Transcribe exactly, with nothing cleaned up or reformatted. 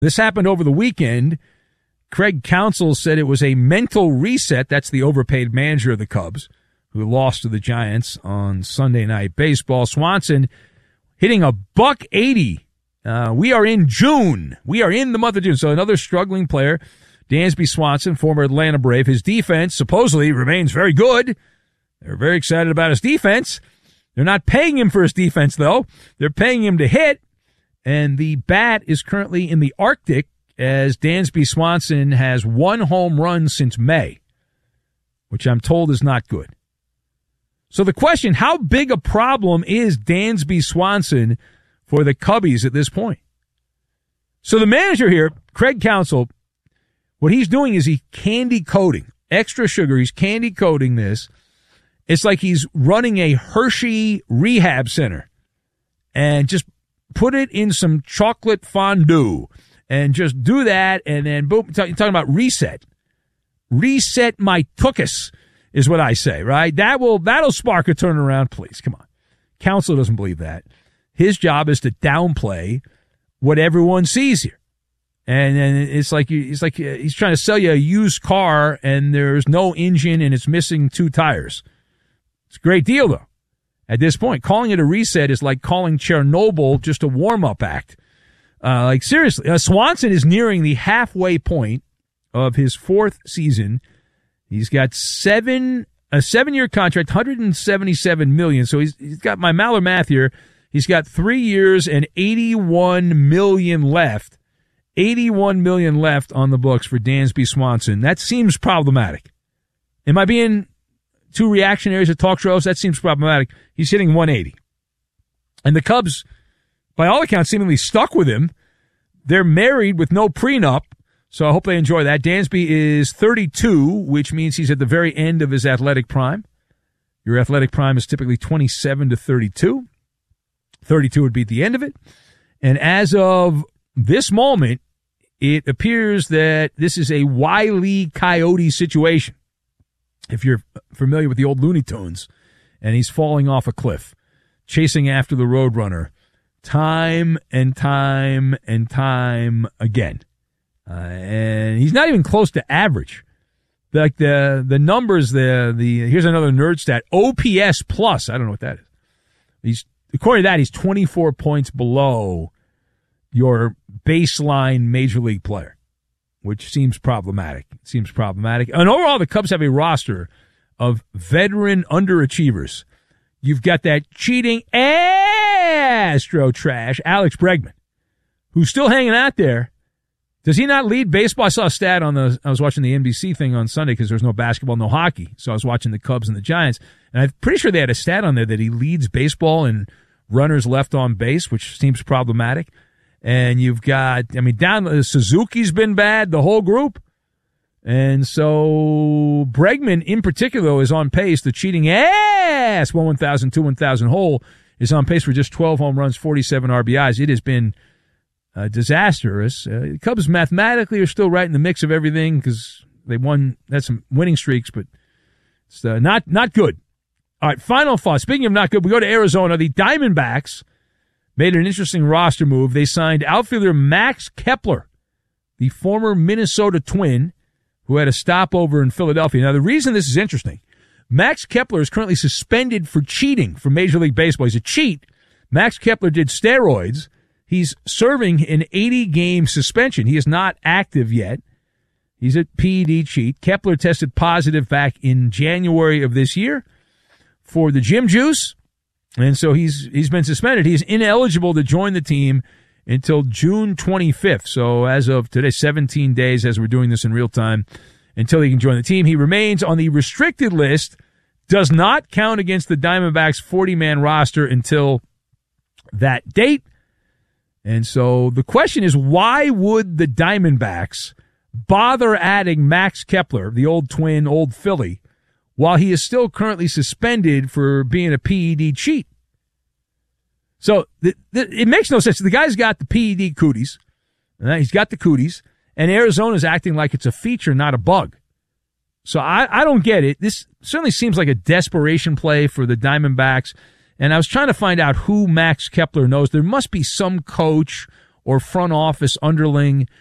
This happened over the weekend. Craig Counsell said it was a mental reset. That's the overpaid manager of the Cubs, who lost to the Giants on Sunday Night Baseball. Swanson hitting a buck eighty. Uh, we are in June. We are in the month of June. So another struggling player, Dansby Swanson, former Atlanta Brave. His defense supposedly remains very good. They're very excited about his defense. They're not paying him for his defense, though. They're paying him to hit. And the bat is currently in the Arctic, as Dansby Swanson has one home run since May, which I'm told is not good. So the question, how big a problem is Dansby Swanson for the Cubbies at this point? So the manager here, Craig Counsell, what he's doing is he candy coating, extra sugar. He's candy coating this. It's like he's running a Hershey rehab center and just put it in some chocolate fondue and just do that. And then boom, you're talking about reset. Reset my tuchus is what I say, right? That will, that'll spark a turnaround. Please, come on. Counsell doesn't believe that. His job is to downplay what everyone sees here. And then it's like, it's like he's trying to sell you a used car and there's no engine and it's missing two tires. It's a great deal, though. At this point, calling it a reset is like calling Chernobyl just a warm-up act. Uh, like, seriously, uh, Swanson is nearing the halfway point of his fourth season. He's got seven a seven-year contract, one hundred seventy-seven million dollars. So he's, he's got my Maller math here. He's got three years and eighty-one million dollars left. eighty-one million dollars left on the books for Dansby Swanson. That seems problematic. Am I being too reactionary to talk shows? That seems problematic. He's hitting one eighty. And the Cubs, by all accounts, seemingly stuck with him. They're married with no prenup, so I hope they enjoy that. Dansby is thirty-two, which means he's at the very end of his athletic prime. Your athletic prime is typically twenty-seven to thirty-two. thirty-two would be at the end of it. And as of this moment, it appears that this is a Wile E. Coyote situation. If you're familiar with the old Looney Tunes, and he's falling off a cliff, chasing after the Roadrunner, time and time and time again. Uh, and he's not even close to average. Like the the numbers, the the here's another nerd stat, O P S plus. I don't know what that is. He's according to that, he's twenty-four points below your baseline major league player, which seems problematic. It seems problematic. And overall, the Cubs have a roster of veteran underachievers. You've got that cheating Astro trash, Alex Bregman, who's still hanging out there. Does he not lead baseball? I saw a stat on the, I was watching the N B C thing on Sunday because there's no basketball, no hockey. So I was watching the Cubs and the Giants. And I'm pretty sure they had a stat on there that he leads baseball in runners left on base, which seems problematic. And you've got, I mean, down, Suzuki's been bad, the whole group. And so Bregman in particular is on pace. The cheating ass, one one thousand, two one thousand hole, is on pace for just twelve home runs, forty-seven R B Is. It has been uh, disastrous. Uh, the Cubs mathematically are still right in the mix of everything because they won, had some winning streaks, but it's uh, not, not good. All right, final thought. Speaking of not good, we go to Arizona. The Diamondbacks made an interesting roster move. They signed outfielder Max Kepler, the former Minnesota Twin, who had a stopover in Philadelphia. Now, the reason this is interesting, Max Kepler is currently suspended for cheating from Major League Baseball. He's a cheat. Max Kepler did steroids. He's serving an eighty-game suspension. He is not active yet. He's a P E D cheat. Kepler tested positive back in January of this year for the gym juice. And so he's he's been suspended. He's ineligible to join the team until June twenty-fifth. So as of today, seventeen days as we're doing this in real time until he can join the team. He remains on the restricted list, does not count against the Diamondbacks' forty-man roster until that date. And so the question is, why would the Diamondbacks bother adding Max Kepler, the old Twin, old Philly, while he is still currently suspended for being a P E D cheat? So th- th- it makes no sense. The guy's got the P E D cooties. Right? He's got the cooties. And Arizona's acting like it's a feature, not a bug. So I, I don't get it. This certainly seems like a desperation play for the Diamondbacks. And I was trying to find out who Max Kepler knows. There must be some coach or front office underling